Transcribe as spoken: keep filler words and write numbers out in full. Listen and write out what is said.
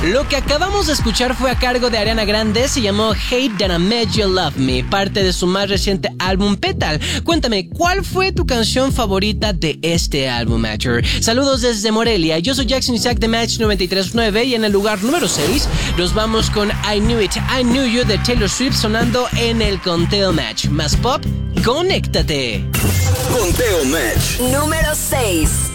Lo que acabamos de escuchar fue a cargo de Ariana Grande, se llamó Hate That I Made You Love Me, parte de su más reciente álbum Petal. Cuéntame, ¿cuál fue tu canción favorita de este álbum, Matcher? Saludos desde Morelia, yo soy Jackson Isaac de Match noventa y tres punto nueve y en el lugar número seis nos vamos con I Knew It, I Knew You de Taylor Swift sonando en el Conteo Match. Más pop, conéctate. Conteo Match número seis.